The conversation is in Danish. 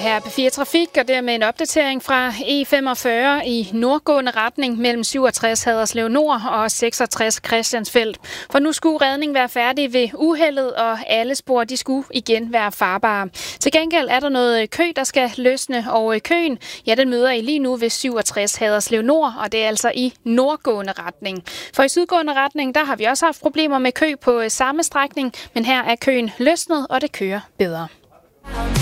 her er P4 Trafik, og dermed en opdatering fra E45 i nordgående retning mellem 67 Haderslev Nord og 66 Christiansfeld. For nu skulle redningen være færdig ved uheldet, og alle spor de skulle igen være farbare. Til gengæld er der noget kø, der skal løsne, og køen, ja, den møder I lige nu ved 67 Haderslev Nord, og det er altså i nordgående retning. For i sydgående retning, der har vi også haft problemer med kø på samme strækning, men her er køen løsnet, og det kører bedre.